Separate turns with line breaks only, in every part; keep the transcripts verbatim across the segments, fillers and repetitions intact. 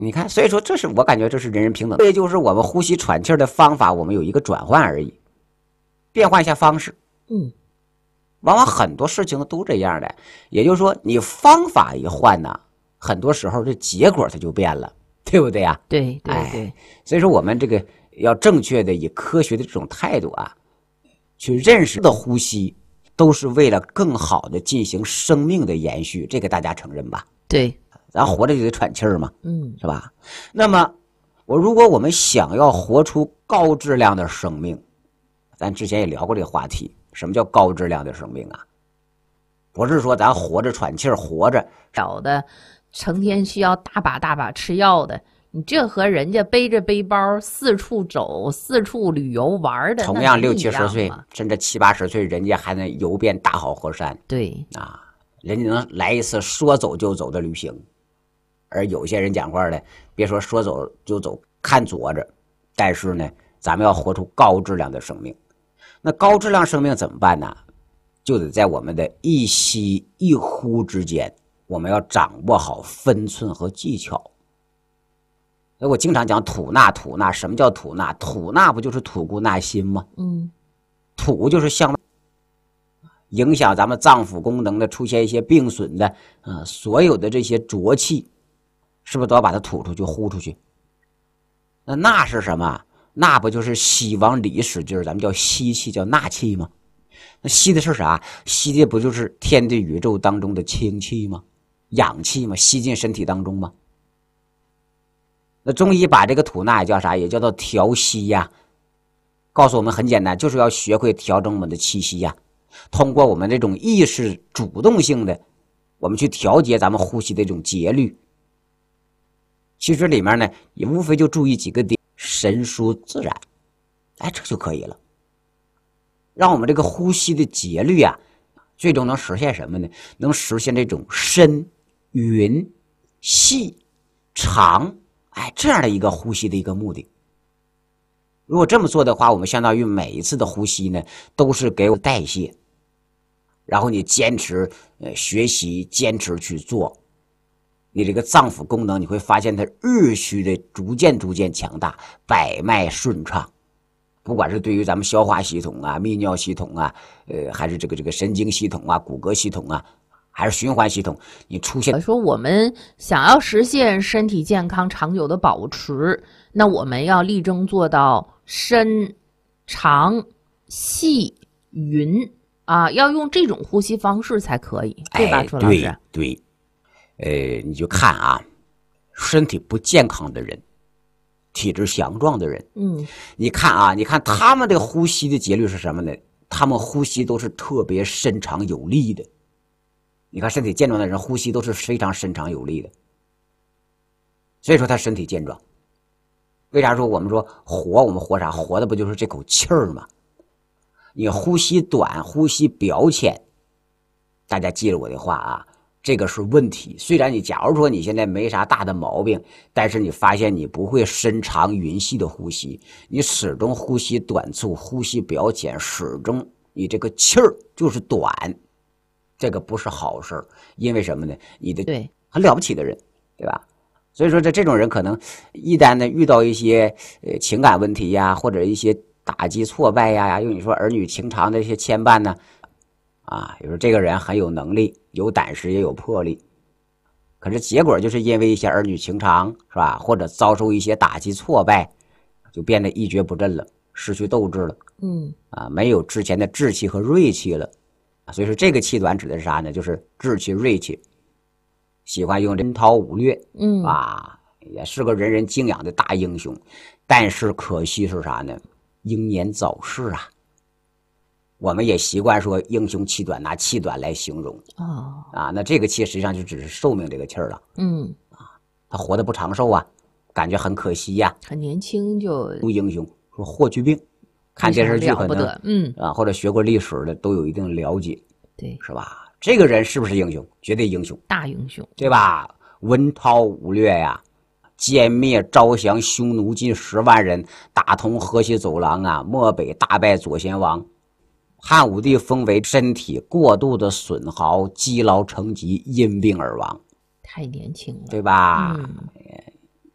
你看，所以说这是我感觉这是人人平等，这就是我们呼吸喘气的方法，我们有一个转换而已，变换一下方式。
嗯，
往往很多事情都这样的，也就是说你方法一换呢，很多时候这结果它就变了，对不对呀？
对对对、
哎，所以说我们这个要正确的以科学的这种态度啊，去认识的呼吸都是为了更好的进行生命的延续，这个大家承认吧？
对，
咱活着就得喘气儿嘛，
嗯，
是吧？那么我如果我们想要活出高质量的生命，咱之前也聊过这个话题，什么叫高质量的生命啊？不是说咱活着喘气儿活着，
少的成天需要大把大把吃药的，你这和人家背着背包四处走、四处旅游玩的，
同样六七十岁甚至七八十岁，人家还能游遍大好河山。
对
啊，人家能来一次说走就走的旅行，而有些人讲话的，别说说走就走，看左着，但是呢，咱们要活出高质量的生命。那高质量生命怎么办呢？就得在我们的一吸一呼之间，我们要掌握好分寸和技巧。所以我经常讲吐纳吐纳，什么叫吐纳？吐纳不就是吐故纳新吗？
嗯，
吐就是向外影响咱们脏腑功能的，出现一些病损的，呃，所有的这些浊气，是不是都要把它吐出去、呼出去？那纳是什么？纳不就是吸往里使劲，咱们叫吸气，叫纳气吗？那吸的是啥？吸的不就是天地宇宙当中的清气吗？氧气吗？吸进身体当中吗？那中医把这个吐纳也叫啥？也叫做调息呀。告诉我们很简单，就是要学会调整我们的气息呀。通过我们这种意识主动性的，我们去调节咱们呼吸的这种节律。其实里面呢，也无非就注意几个点，神疏自然，哎，这就可以了。让我们这个呼吸的节律啊，最终能实现什么呢？能实现这种深、匀、细、长，哎，这样的一个呼吸的一个目的。如果这么做的话，我们相当于每一次的呼吸呢，都是给我代谢，然后你坚持呃学习，坚持去做，你这个脏腑功能你会发现它日趋的逐渐逐渐强大，百脉顺畅。不管是对于咱们消化系统啊、泌尿系统啊，呃，还是这个这个神经系统啊、骨骼系统啊，还是循环系统，你出现
说我们想要实现身体健康长久的保持，那我们要力争做到深、长、细、匀啊，要用这种呼吸方式才可以，对吧，
哎、
朱老师？
对对，呃，你就看啊，身体不健康的人。体质强壮的人，
嗯，
你看啊，你看他们的呼吸的节律是什么呢？他们呼吸都是特别深长有力的。你看身体健壮的人呼吸都是非常深长有力的，所以说他身体健壮。为啥说我们说活？我们活啥？活的不就是这口气儿吗？你呼吸短，呼吸表浅，大家记着我的话啊。这个是问题。虽然你假如说你现在没啥大的毛病，但是你发现你不会深长匀细的呼吸，你始终呼吸短促，呼吸表浅，始终你这个气儿就是短，这个不是好事。因为什么呢？你的
对
很了不起的人，对吧？所以说这这种人可能一旦呢遇到一些呃情感问题呀，或者一些打击挫败呀，用你说儿女情长的一些牵绊呢。啊，有时候这个人很有能力，有胆识，也有魄力，可是结果就是因为一些儿女情长，是吧？或者遭受一些打击挫败，就变得一蹶不振了，失去斗志了，
嗯，
啊，没有之前的志气和锐气了。所以说，这个气短指的是啥呢？就是志气、锐气，喜欢用文韬武略，
嗯
啊，也是个人人敬仰的大英雄，但是可惜是啥呢？英年早逝啊。我们也习惯说英雄气短，拿气短来形容
哦
啊，那这个气实际上就只是寿命这个气儿了。
嗯，
他活得不长寿啊，感觉很可惜呀、啊。
很年轻就
英雄说霍去病，看电视剧可能
嗯
啊，或者学过历史的都有一定了解，
对，
是吧？这个人是不是英雄？绝对英雄，
大英雄，
对吧？文韬武略呀、啊，歼灭招降匈奴近十万人，打通河西走廊啊，漠北大败左贤王。汉武帝封为身体过度的损耗，积劳成疾，因病而亡。
太年轻了，
对吧？
嗯，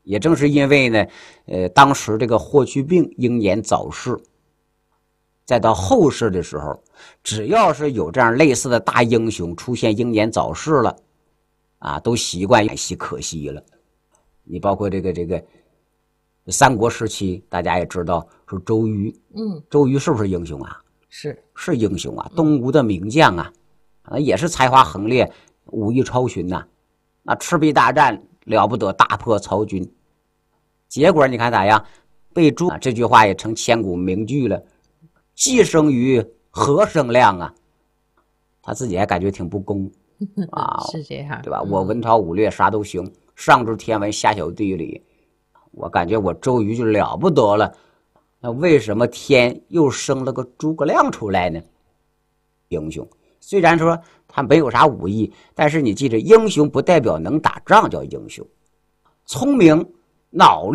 也正是因为呢，呃，当时这个霍去病英年早逝，再到后世的时候，只要是有这样类似的大英雄出现英年早逝了，啊，都习惯惋惜可惜了。你包括这个这个三国时期，大家也知道说周瑜，
嗯，
周瑜是不是英雄啊？
是
是英雄啊，东吴的名将啊，啊也是才华横烈，武艺超群呐、啊。那赤壁大战了不得，大破曹军，结果你看咋样？被诛、啊、这句话也成千古名句了。既生瑜，何生亮啊？他自己还感觉挺不公啊，
是这样，
对吧？我文韬武略啥都行，上知天文，下晓地理，我感觉我周瑜就了不得了。那为什么天又生了个诸葛亮出来呢？英雄虽然说他没有啥武艺，但是你记着，英雄不代表能打仗叫英雄，聪明脑力